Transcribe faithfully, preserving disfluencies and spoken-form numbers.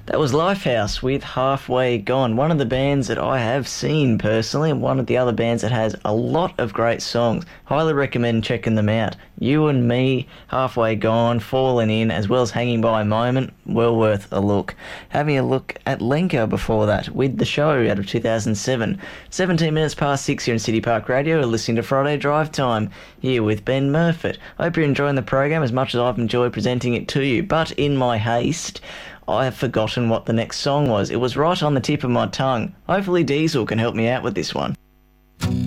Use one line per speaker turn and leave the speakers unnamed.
That was Lifehouse with Halfway Gone, one of the bands that I have seen personally, and one of the other bands that has a lot of great songs. Highly recommend checking them out. You and Me, Halfway Gone, Falling In, as well as Hanging By a Moment, well worth a look. Having a look at Lenka before that with The Show out of two thousand seven. seventeen minutes past six here in City Park Radio, listening to Friday Drive Time here with Ben Murfitt. I hope you're enjoying the program as much as I've enjoyed presenting it to you, but in my haste, I have forgotten what the next song was. It was right on the tip of my tongue. Hopefully Diesel can help me out with this one.